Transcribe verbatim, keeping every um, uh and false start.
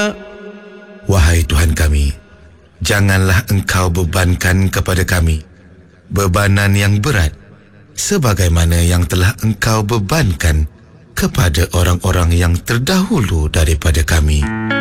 Wahai Tuhan kami, janganlah Engkau bebankan kepada kami bebanan yang berat sebagaimana yang telah Engkau bebankan kepada orang-orang yang terdahulu daripada kami.